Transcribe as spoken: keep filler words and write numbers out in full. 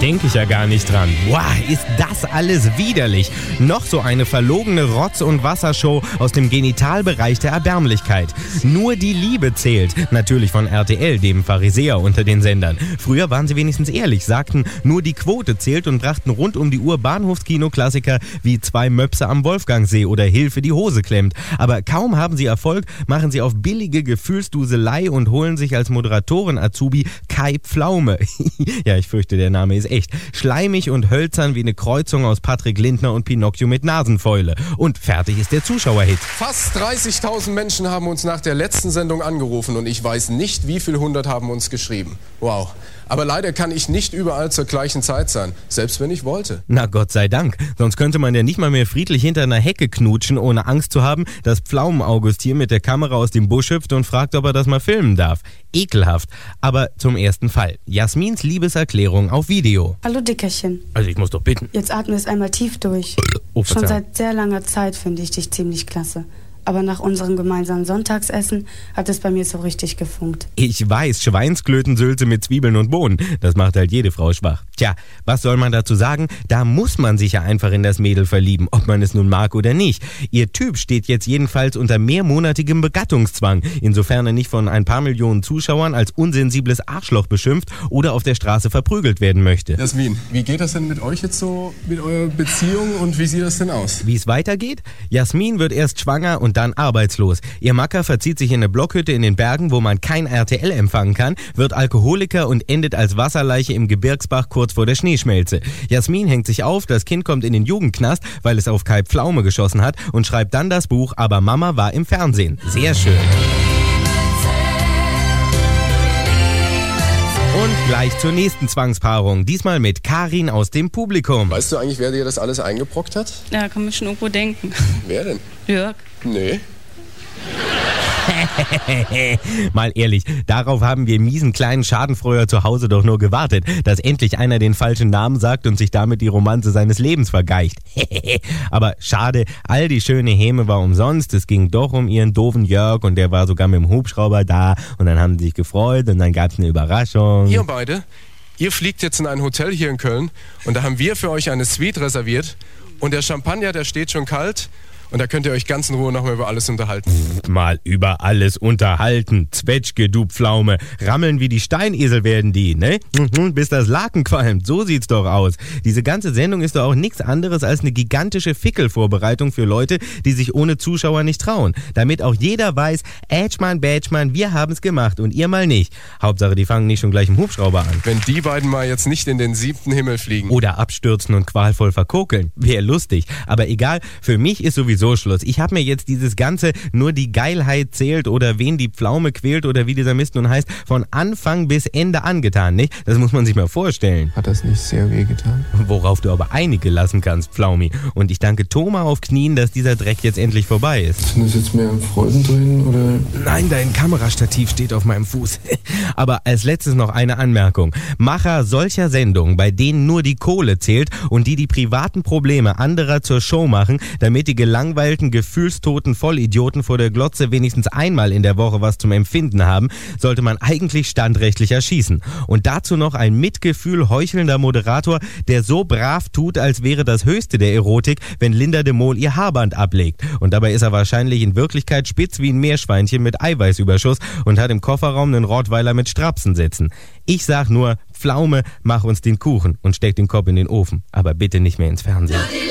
denke ich ja gar nicht dran. Boah, ist das alles widerlich. Noch so eine verlogene Rotz- und Wassershow aus dem Genitalbereich der Erbärmlichkeit. Nur die Liebe zählt. Natürlich von R T L, dem Pharisäer unter den Sendern. Früher waren sie wenigstens ehrlich, sagten, nur die Quote zählt und brachten rund um die Uhr Bahnhofskino-Klassiker wie Zwei Möpse am Wolfgangsee oder Hilfe, die Hose klemmt. Aber kaum haben sie Erfolg, machen sie auf billige Gefühlsduselei und holen sich als Moderatoren-Azubi Kai Pflaume. Ja, ich fürchte, der Name ist echt. Schleimig und hölzern wie eine Kreuzung aus Patrick Lindner und Pinocchio mit Nasenfäule. Und fertig ist der Zuschauerhit. Fast dreißigtausend Menschen haben uns nach der letzten Sendung angerufen und ich weiß nicht, wie viel hundert haben uns geschrieben. Wow. Aber leider kann ich nicht überall zur gleichen Zeit sein, selbst wenn ich wollte. Na Gott sei Dank, sonst könnte man ja nicht mal mehr friedlich hinter einer Hecke knutschen, ohne Angst zu haben, dass Pflaumen-August hier mit der Kamera aus dem Busch hüpft und fragt, ob er das mal filmen darf. Ekelhaft. Aber zum ersten Fall. Jasmins Liebeserklärung auf Video. Hallo Dickerchen. Also ich muss doch bitten. Jetzt atme es einmal tief durch. Oh, Schon seit sehr langer Zeit finde ich dich ziemlich klasse. Aber nach unserem gemeinsamen Sonntagsessen hat es bei mir so richtig gefunkt. Ich weiß, Schweinsklötensülze mit Zwiebeln und Bohnen. Das macht halt jede Frau schwach. Tja, was soll man dazu sagen? Da muss man sich ja einfach in das Mädel verlieben, ob man es nun mag oder nicht. Ihr Typ steht jetzt jedenfalls unter mehrmonatigem Begattungszwang, insofern er nicht von ein paar Millionen Zuschauern als unsensibles Arschloch beschimpft oder auf der Straße verprügelt werden möchte. Jasmin, wie geht das denn mit euch jetzt so, mit eurer Beziehung und wie sieht das denn aus? Wie es weitergeht? Jasmin wird erst schwanger und dann arbeitslos. Ihr Macker verzieht sich in eine Blockhütte in den Bergen, wo man kein R T L empfangen kann, wird Alkoholiker und endet als Wasserleiche im Gebirgsbach kurz vor der Schneeschmelze. Jasmin hängt sich auf, das Kind kommt in den Jugendknast, weil es auf Kai Pflaume geschossen hat und schreibt dann das Buch Aber Mama war im Fernsehen. Sehr schön. Und gleich zur nächsten Zwangspaarung, diesmal mit Karin aus dem Publikum. Weißt du eigentlich, wer dir das alles eingebrockt hat? Ja, kann man schon irgendwo denken. Wer denn? Jörg. Nee. Mal ehrlich, darauf haben wir miesen kleinen Schadenfreuer zu Hause doch nur gewartet, dass endlich einer den falschen Namen sagt und sich damit die Romanze seines Lebens vergleicht. Aber schade, all die schöne Häme war umsonst, es ging doch um ihren doofen Jörg und der war sogar mit dem Hubschrauber da und dann haben sie sich gefreut und dann gab's eine Überraschung. Ihr beide, ihr fliegt jetzt in ein Hotel hier in Köln und da haben wir für euch eine Suite reserviert und der Champagner, der steht schon kalt. Und da könnt ihr euch ganz in Ruhe nochmal über alles unterhalten. Mal über alles unterhalten. Zwetschge, du Pflaume. Rammeln wie die Steinesel werden die, ne? Bis das Laken qualmt. So sieht's doch aus. Diese ganze Sendung ist doch auch nichts anderes als eine gigantische Fickelvorbereitung für Leute, die sich ohne Zuschauer nicht trauen. Damit auch jeder weiß, Ätschmann, Bätschmann, wir haben's gemacht und ihr mal nicht. Hauptsache, die fangen nicht schon gleich im Hubschrauber an. Wenn die beiden mal jetzt nicht in den siebten Himmel fliegen. Oder abstürzen und qualvoll verkokeln. Wäre lustig. Aber egal, für mich ist sowieso So Schluss. Ich habe mir jetzt dieses ganze nur die Geilheit zählt oder wen die Pflaume quält oder wie dieser Mist nun heißt, von Anfang bis Ende angetan, nicht? Das muss man sich mal vorstellen. Hat das nicht sehr weh getan? Worauf du aber einige lassen kannst, Pflaumi. Und ich danke Thoma auf Knien, dass dieser Dreck jetzt endlich vorbei ist. Sind das jetzt mehr Freudentränen oder? Nein, dein Kamerastativ steht auf meinem Fuß. Aber als letztes noch eine Anmerkung. Macher solcher Sendungen, bei denen nur die Kohle zählt und die die privaten Probleme anderer zur Show machen, damit die gelangweilten gefühlstoten Vollidioten vor der Glotze wenigstens einmal in der Woche was zum Empfinden haben, sollte man eigentlich standrechtlich erschießen. Und dazu noch ein Mitgefühl heuchelnder Moderator, der so brav tut, als wäre das Höchste der Erotik, wenn Linda de Mol ihr Haarband ablegt. Und dabei ist er wahrscheinlich in Wirklichkeit spitz wie ein Meerschweinchen mit Eiweißüberschuss und hat im Kofferraum einen Rottweiler mit Strapsen sitzen. Ich sag nur, Pflaume, mach uns den Kuchen und steck den Kopf in den Ofen. Aber bitte nicht mehr ins Fernsehen.